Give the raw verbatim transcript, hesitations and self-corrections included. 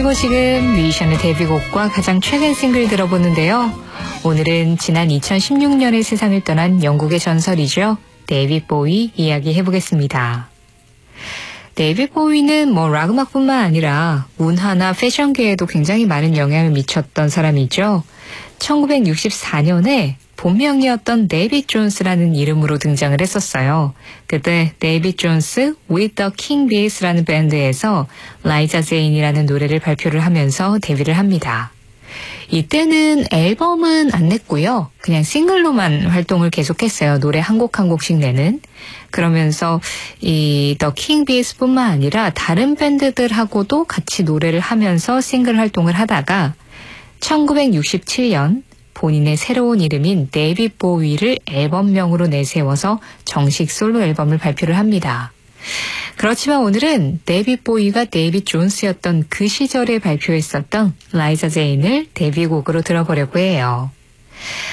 그리고 지금 뮤지션의 데뷔곡과 가장 최근 싱글 들어보는데요. 오늘은 지난 이천십육 년에 세상을 떠난 영국의 전설이죠. 데이빗 보위 이야기 해보겠습니다. 데이빗 보위는 뭐 락 음악뿐만 아니라 문화나 패션계에도 굉장히 많은 영향을 미쳤던 사람이죠. 천구백육십사 년에 본명이었던 데이빗 존스라는 이름으로 등장을 했었어요. 그때 데이빗 존스 with the King Bees라는 밴드에서 라이자 제인이라는 노래를 발표를 하면서 데뷔를 합니다. 이때는 앨범은 안 냈고요. 그냥 싱글로만 활동을 계속했어요. 노래 한 곡 한 곡씩 내는. 그러면서 이 The King Bees뿐만 아니라 다른 밴드들하고도 같이 노래를 하면서 싱글 활동을 하다가 천구백육십칠 년 본인의 새로운 이름인 데이빗 보위를 앨범명으로 내세워서 정식 솔로 앨범을 발표를 합니다. 그렇지만 오늘은 데이빗 보위가 데이빗 존스였던 그 시절에 발표했었던 라이자 제인을 데뷔곡으로 들어보려고 해요.